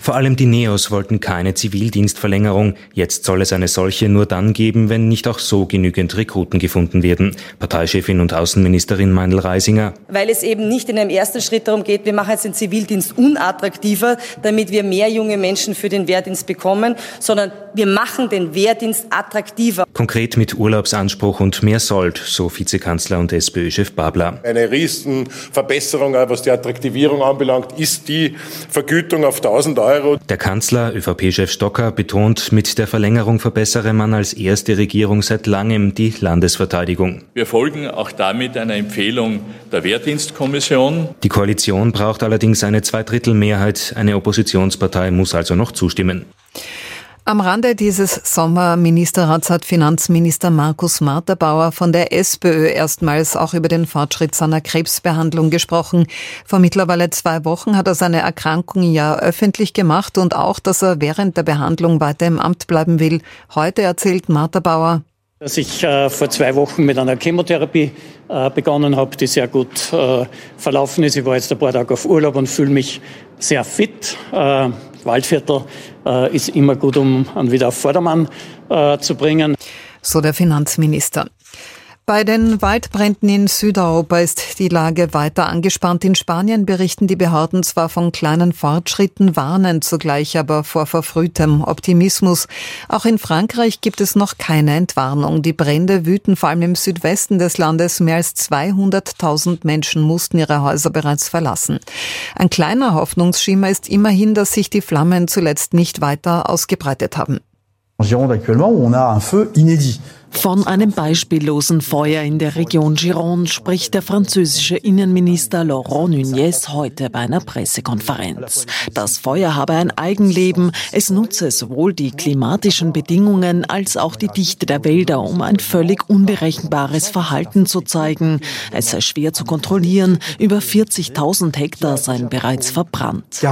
Vor allem die Neos wollten keine Zivildienstverlängerung. Jetzt soll es eine solche nur dann geben, wenn nicht auch so genügend Rekruten gefunden werden. Parteichefin und Außenministerin Meindl-Reisinger. Weil es eben nicht in einem ersten Schritt darum geht, wir machen jetzt den Zivildienst unattraktiver, damit wir mehr junge Menschen für den Wehrdienst bekommen, sondern wir machen den Wehrdienst attraktiver. Konkret mit Urlaubsanspruch und mehr Sold, so Vizekanzler und SPÖ-Chef Babler. Eine Riesenverbesserung, was die Attraktivierung anbelangt, ist die Vergütung auf 1.000 €. Der Kanzler, ÖVP-Chef Stocker, betont, mit der Verlängerung verbessere man als erste Regierung seit langem die Landesverteidigung. Wir folgen auch damit einer Empfehlung der Wehrdienstkommission. Die Koalition braucht allerdings eine Zweidrittelmehrheit. Eine Oppositionspartei muss also noch zustimmen. Am Rande dieses Sommerministerrats hat Finanzminister Markus Marterbauer von der SPÖ erstmals auch über den Fortschritt seiner Krebsbehandlung gesprochen. Vor mittlerweile 2 Wochen hat er seine Erkrankung ja öffentlich gemacht und auch, dass er während der Behandlung weiter im Amt bleiben will. Heute erzählt Marterbauer, dass ich vor 2 Wochen mit einer Chemotherapie begonnen habe, die sehr gut verlaufen ist. Ich war jetzt ein paar Tage auf Urlaub und fühle mich sehr fit. Waldviertel ist immer gut, um ihn wieder auf Vordermann zu bringen. So der Finanzminister. Bei den Waldbränden in Südeuropa ist die Lage weiter angespannt. In Spanien berichten die Behörden zwar von kleinen Fortschritten, warnen zugleich aber vor verfrühtem Optimismus. Auch in Frankreich gibt es noch keine Entwarnung. Die Brände wüten vor allem im Südwesten des Landes. Mehr als 200.000 Menschen mussten ihre Häuser bereits verlassen. Ein kleiner Hoffnungsschimmer ist immerhin, dass sich die Flammen zuletzt nicht weiter ausgebreitet haben. Von einem beispiellosen Feuer in der Region Gironde spricht der französische Innenminister Laurent Nunez heute bei einer Pressekonferenz. Das Feuer habe ein Eigenleben, es nutze sowohl die klimatischen Bedingungen als auch die Dichte der Wälder, um ein völlig unberechenbares Verhalten zu zeigen. Es sei schwer zu kontrollieren, über 40.000 Hektar seien bereits verbrannt.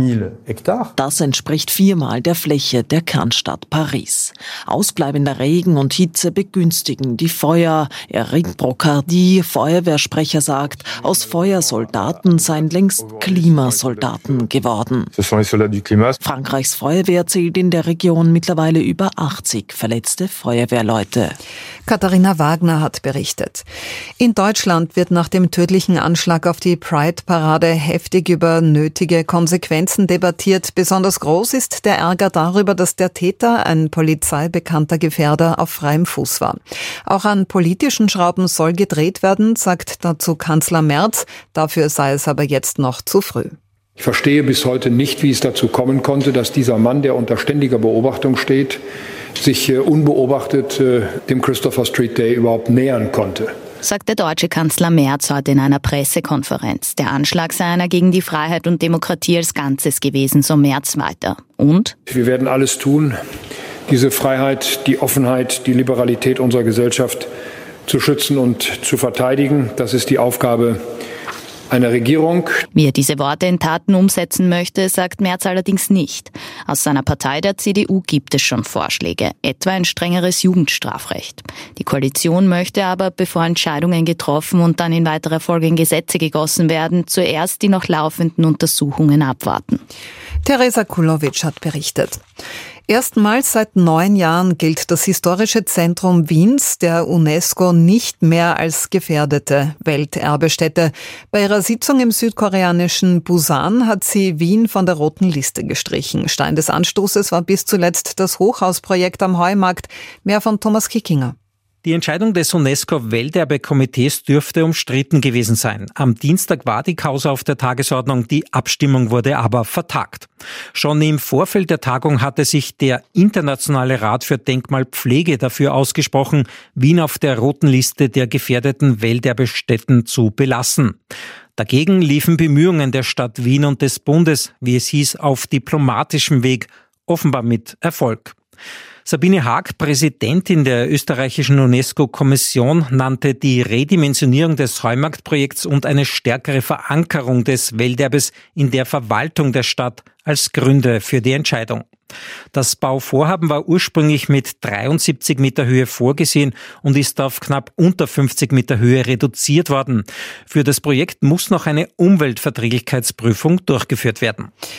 Das entspricht 4-mal der Fläche der Kernstadt Paris. Ausbleibender Regen und Hitze begünstigen die Feuer. Eric Brocardi, Feuerwehrsprecher, sagt, aus Feuersoldaten seien längst Klimasoldaten geworden. Frankreichs Feuerwehr zählt in der Region mittlerweile über 80 verletzte Feuerwehrleute. Katharina Wagner hat berichtet. In Deutschland wird nach dem tödlichen Anschlag auf die Pride-Parade heftig über nötige Konsequenzen debattiert. Besonders groß ist der Ärger darüber, dass der Täter, ein polizeibekannter Gefährder, auf freiem Fuß war. Auch an politischen Schrauben soll gedreht werden, sagt dazu Kanzler Merz. Dafür sei es aber jetzt noch zu früh. Ich verstehe bis heute nicht, wie es dazu kommen konnte, dass dieser Mann, der unter ständiger Beobachtung steht, sich unbeobachtet dem Christopher Street Day überhaupt nähern konnte. Sagt der deutsche Kanzler Merz heute in einer Pressekonferenz. Der Anschlag sei einer gegen die Freiheit und Demokratie als Ganzes gewesen, so Merz weiter. Und? Wir werden alles tun, diese Freiheit, die Offenheit, die Liberalität unserer Gesellschaft zu schützen und zu verteidigen. Das ist die Aufgabe einer Regierung. Wie er diese Worte in Taten umsetzen möchte, sagt Merz allerdings nicht. Aus seiner Partei, der CDU, gibt es schon Vorschläge, etwa ein strengeres Jugendstrafrecht. Die Koalition möchte aber, bevor Entscheidungen getroffen und dann in weiterer Folge in Gesetze gegossen werden, zuerst die noch laufenden Untersuchungen abwarten. Teresa Kulowitsch hat berichtet. Erstmals seit 9 Jahren gilt das historische Zentrum Wiens der UNESCO nicht mehr als gefährdete Welterbestätte. Bei ihrer Sitzung im südkoreanischen Busan hat sie Wien von der roten Liste gestrichen. Stein des Anstoßes war bis zuletzt das Hochhausprojekt am Heumarkt. Mehr von Thomas Kickinger. Die Entscheidung des UNESCO-Welterbekomitees dürfte umstritten gewesen sein. Am Dienstag war die Causa auf der Tagesordnung, die Abstimmung wurde aber vertagt. Schon im Vorfeld der Tagung hatte sich der Internationale Rat für Denkmalpflege dafür ausgesprochen, Wien auf der roten Liste der gefährdeten Welterbestätten zu belassen. Dagegen liefen Bemühungen der Stadt Wien und des Bundes, wie es hieß, auf diplomatischem Weg, offenbar mit Erfolg. Sabine Haag, Präsidentin der österreichischen UNESCO-Kommission, nannte die Redimensionierung des Heumarktprojekts und eine stärkere Verankerung des Welterbes in der Verwaltung der Stadt als Gründe für die Entscheidung. Das Bauvorhaben war ursprünglich mit 73 Meter Höhe vorgesehen und ist auf knapp unter 50 Meter Höhe reduziert worden. Für das Projekt muss noch eine Umweltverträglichkeitsprüfung durchgeführt werden.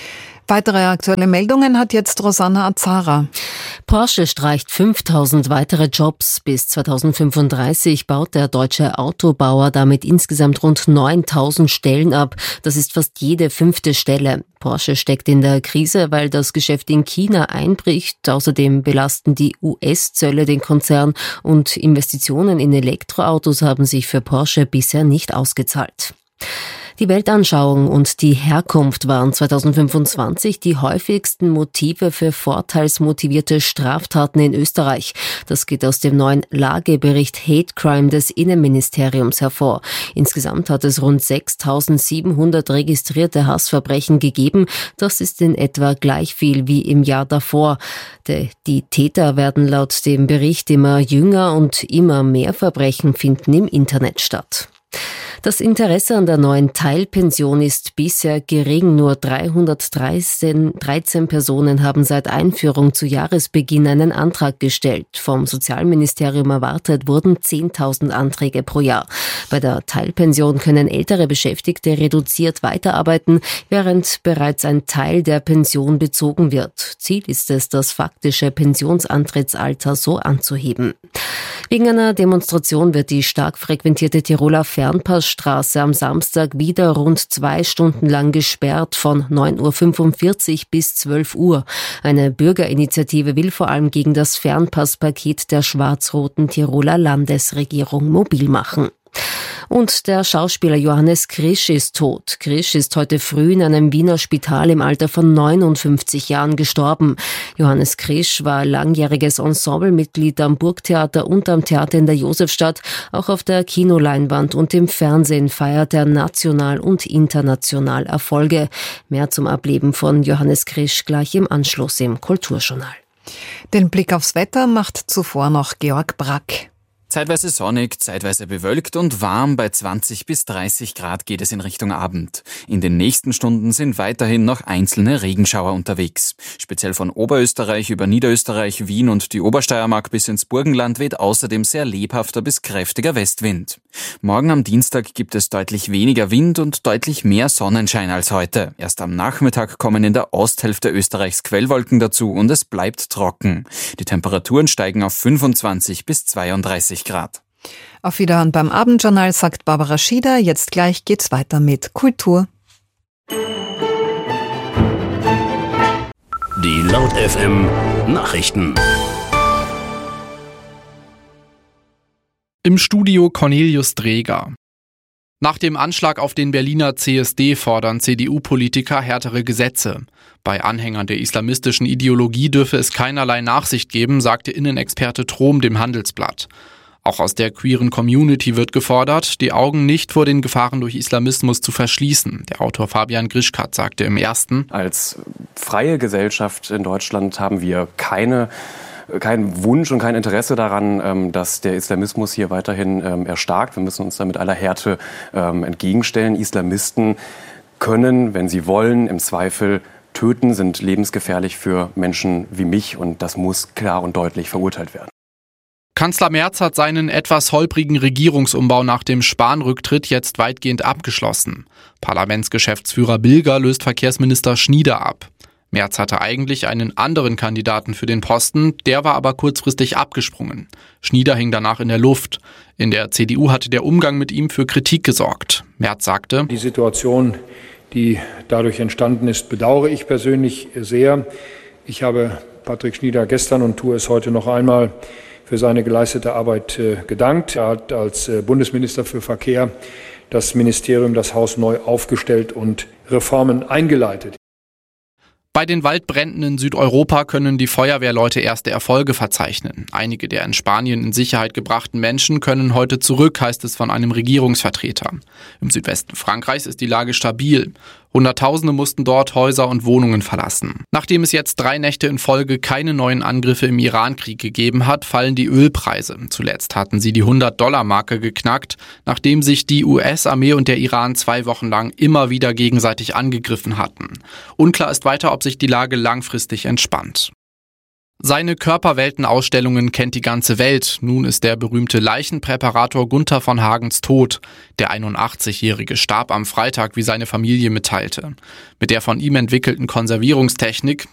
Weitere aktuelle Meldungen hat jetzt Rosanna Azara. Porsche streicht 5.000 weitere Jobs. Bis 2035 baut der deutsche Autobauer damit insgesamt rund 9.000 Stellen ab. Das ist fast jede 5. Stelle. Porsche steckt in der Krise, weil das Geschäft in China einbricht. Außerdem belasten die US-Zölle den Konzern und Investitionen in Elektroautos haben sich für Porsche bisher nicht ausgezahlt. Die Weltanschauung und die Herkunft waren 2025 die häufigsten Motive für vorteilsmotivierte Straftaten in Österreich. Das geht aus dem neuen Lagebericht Hate Crime des Innenministeriums hervor. Insgesamt hat es rund 6.700 registrierte Hassverbrechen gegeben. Das ist in etwa gleich viel wie im Jahr davor. Die Täter werden laut dem Bericht immer jünger und immer mehr Verbrechen finden im Internet statt. Das Interesse an der neuen Teilpension ist bisher gering. Nur 313 Personen haben seit Einführung zu Jahresbeginn einen Antrag gestellt. Vom Sozialministerium erwartet wurden 10.000 Anträge pro Jahr. Bei der Teilpension können ältere Beschäftigte reduziert weiterarbeiten, während bereits ein Teil der Pension bezogen wird. Ziel ist es, das faktische Pensionsantrittsalter so anzuheben. Wegen einer Demonstration wird die stark frequentierte Tiroler Fernpassstraße am Samstag wieder rund 2 Stunden lang gesperrt, von 9.45 Uhr bis 12 Uhr. Eine Bürgerinitiative will vor allem gegen das Fernpasspaket der schwarz-roten Tiroler Landesregierung mobil machen. Und der Schauspieler Johannes Krisch ist tot. Krisch ist heute früh in einem Wiener Spital im Alter von 59 Jahren gestorben. Johannes Krisch war langjähriges Ensemblemitglied am Burgtheater und am Theater in der Josefstadt. Auch auf der Kinoleinwand und im Fernsehen feiert er national und international Erfolge. Mehr zum Ableben von Johannes Krisch gleich im Anschluss im Kulturjournal. Den Blick aufs Wetter macht zuvor noch Georg Brack. Zeitweise sonnig, zeitweise bewölkt und warm. Bei 20 bis 30 Grad geht es in Richtung Abend. In den nächsten Stunden sind weiterhin noch einzelne Regenschauer unterwegs. Speziell von Oberösterreich über Niederösterreich, Wien und die Obersteiermark bis ins Burgenland weht außerdem sehr lebhafter bis kräftiger Westwind. Morgen am Dienstag gibt es deutlich weniger Wind und deutlich mehr Sonnenschein als heute. Erst am Nachmittag kommen in der Osthälfte Österreichs Quellwolken dazu und es bleibt trocken. Die Temperaturen steigen auf 25 bis 32 Grad. Auf Wiederhören beim Abendjournal, sagt Barbara Schieder. Jetzt gleich geht's weiter mit Kultur. Die Laut FM Nachrichten. Im Studio Cornelius Dreger. Nach dem Anschlag auf den Berliner CSD fordern CDU-Politiker härtere Gesetze. Bei Anhängern der islamistischen Ideologie dürfe es keinerlei Nachsicht geben, sagte Innenexperte Trom dem Handelsblatt. Auch aus der queeren Community wird gefordert, die Augen nicht vor den Gefahren durch Islamismus zu verschließen. Der Autor Fabian Grischkat sagte im Ersten: Als freie Gesellschaft in Deutschland haben wir keinen Wunsch und kein Interesse daran, dass der Islamismus hier weiterhin erstarkt. Wir müssen uns da mit aller Härte entgegenstellen. Islamisten können, wenn sie wollen, im Zweifel töten, sind lebensgefährlich für Menschen wie mich und das muss klar und deutlich verurteilt werden. Kanzler Merz hat seinen etwas holprigen Regierungsumbau nach dem Spahn-Rücktritt jetzt weitgehend abgeschlossen. Parlamentsgeschäftsführer Bilger löst Verkehrsminister Schnieder ab. Merz hatte eigentlich einen anderen Kandidaten für den Posten, der war aber kurzfristig abgesprungen. Schnieder hing danach in der Luft. In der CDU hatte der Umgang mit ihm für Kritik gesorgt. Merz sagte: Die Situation, die dadurch entstanden ist, bedauere ich persönlich sehr. Ich habe Patrick Schnieder gestern und tue es heute noch einmal für seine geleistete Arbeit gedankt. Er hat als Bundesminister für Verkehr das Ministerium, das Haus neu aufgestellt und Reformen eingeleitet. Bei den Waldbränden in Südeuropa können die Feuerwehrleute erste Erfolge verzeichnen. Einige der in Spanien in Sicherheit gebrachten Menschen können heute zurück, heißt es von einem Regierungsvertreter. Im Südwesten Frankreichs ist die Lage stabil. Hunderttausende mussten dort Häuser und Wohnungen verlassen. Nachdem es jetzt 3 Nächte in Folge keine neuen Angriffe im Irankrieg gegeben hat, fallen die Ölpreise. Zuletzt hatten sie die $100-Marke geknackt, nachdem sich die US-Armee und der Iran 2 Wochen lang immer wieder gegenseitig angegriffen hatten. Unklar ist weiter, ob sich die Lage langfristig entspannt. Seine Körperweltenausstellungen kennt die ganze Welt. Nun ist der berühmte Leichenpräparator Gunther von Hagens tot. Der 81-Jährige starb am Freitag, wie seine Familie mitteilte. Mit der von ihm entwickelten Konservierungstechnik